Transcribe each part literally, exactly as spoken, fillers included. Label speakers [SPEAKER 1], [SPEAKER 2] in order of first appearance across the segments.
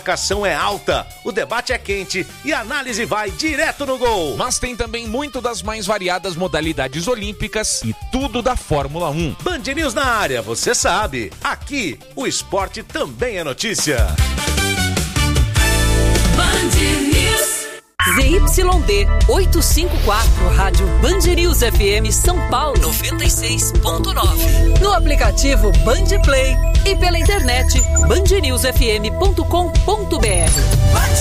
[SPEAKER 1] marcação é alta, o debate é quente e a análise vai direto no gol.
[SPEAKER 2] Mas tem também muito das mais variadas modalidades olímpicas e tudo da Fórmula um.
[SPEAKER 1] Band News na área, você sabe. Aqui, o esporte também é notícia.
[SPEAKER 3] Band News. Z Y D oitocentos e cinquenta e quatro, Rádio Band News F M São Paulo noventa e seis ponto nove. No aplicativo Band Play e pela internet band news f m ponto com ponto b r. Band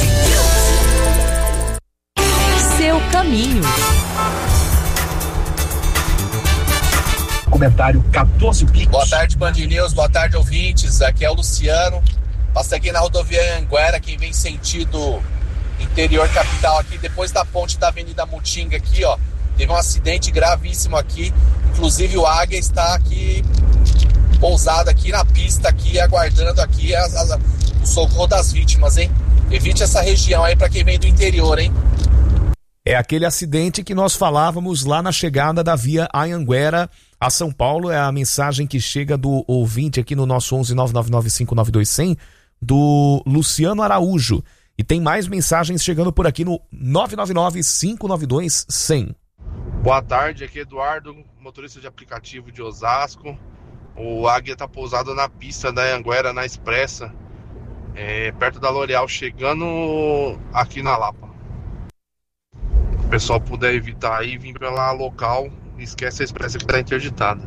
[SPEAKER 3] News. Seu caminho.
[SPEAKER 4] Comentário quatorze Pix.
[SPEAKER 5] Boa tarde, Band News. Boa tarde, ouvintes. Aqui é o Luciano. Passa aqui na rodovia Anguera, quem vem sentido interior capital aqui, depois da ponte da Avenida Mutinga aqui, ó. Teve um acidente gravíssimo aqui. Inclusive o Águia está aqui pousado aqui na pista, aqui, aguardando aqui as, as, o socorro das vítimas, hein? Evite essa região aí para quem vem do interior, hein?
[SPEAKER 6] É aquele acidente que nós falávamos lá na chegada da via Anhanguera a São Paulo. É a mensagem que chega do ouvinte aqui no nosso onze nove nove nove cinco nove dois zero zero, do Luciano Araújo. E tem mais mensagens chegando por aqui no nove nove nove cinco nove dois zero zero.
[SPEAKER 7] Boa tarde, aqui é Eduardo, motorista de aplicativo de Osasco. O Águia tá pousado na pista da Anhanguera, na Expressa, é, perto da L'Oréal, chegando aqui na Lapa. Se o pessoal puder evitar aí, vir pela local, esquece a Expressa que tá interditada.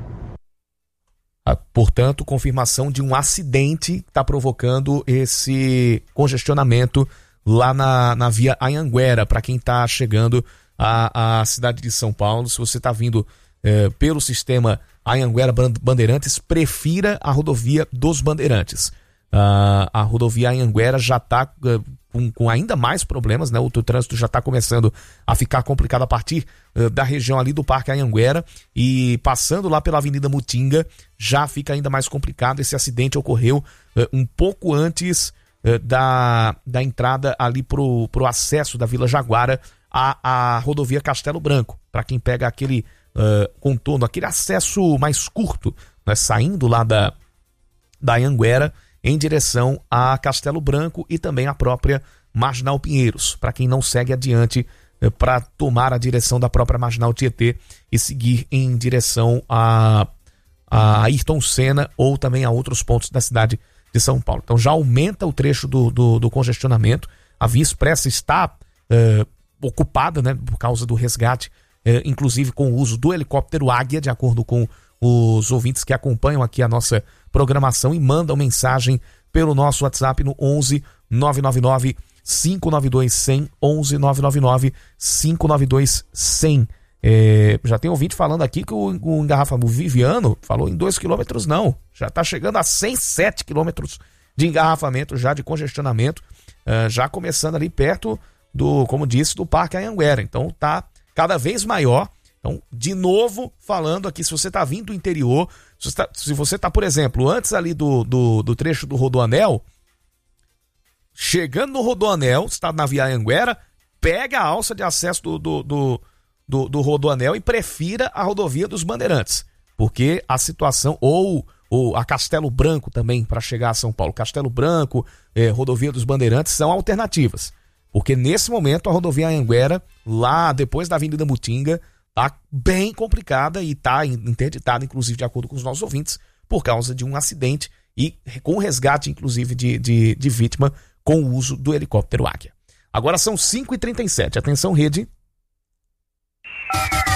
[SPEAKER 6] Ah, portanto, confirmação de um acidente que está provocando esse congestionamento lá na, na via Anhanguera, para quem está chegando à, à cidade de São Paulo. Se você está vindo eh, pelo sistema Anhanguera Bandeirantes, prefira a rodovia dos Bandeirantes. Ah, a rodovia Anhanguera já está eh, com, com ainda mais problemas, né? O, o trânsito já está começando a ficar complicado a partir eh, da região ali do Parque Anhanguera, e passando lá pela Avenida Mutinga já fica ainda mais complicado. Esse acidente ocorreu eh, um pouco antes eh, da, da entrada ali pro, pro acesso da Vila Jaguara à, à rodovia Castelo Branco, para quem pega aquele uh, contorno, aquele acesso mais curto, né, saindo lá da, da Anhanguera em direção a Castelo Branco e também a própria Marginal Pinheiros, para quem não segue adiante uh, para tomar a direção da própria Marginal Tietê e seguir em direção a, a Ayrton Senna ou também a outros pontos da cidade de São Paulo. Então já aumenta o trecho do, do, do congestionamento. A Via Expressa está uh, ocupada, né, por causa do resgate, eh, inclusive com o uso do helicóptero Águia, de acordo com os ouvintes que acompanham aqui a nossa programação e mandam mensagem pelo nosso WhatsApp no onze nove nove nove cinco nove dois zero zero, onze nove nove nove cinco nove dois zero zero. Eh, já tem ouvinte falando aqui que o, o engarrafamento Viviano falou em dois quilômetros, não, já está chegando a cento e sete quilômetros de engarrafamento, já de congestionamento, eh, já começando ali perto do, como disse, do Parque Anhanguera. Então tá cada vez maior. Então, de novo, falando aqui, se você tá vindo do interior, se você tá, se você tá, por exemplo, antes ali do, do, do trecho do Rodoanel, chegando no Rodoanel, você tá na via Anhanguera, pega a alça de acesso do, do, do, do, do Rodoanel e prefira a rodovia dos Bandeirantes, porque a situação, ou, ou a Castelo Branco também, para chegar a São Paulo, Castelo Branco, eh, rodovia dos Bandeirantes, são alternativas. Porque nesse momento a rodovia Anhanguera, lá depois da Avenida Mutinga, tá bem complicada e tá interditada, inclusive de acordo com os nossos ouvintes, por causa de um acidente e com resgate, inclusive, de, de, de vítima com o uso do helicóptero Águia. Agora são cinco e trinta e sete. Atenção, rede.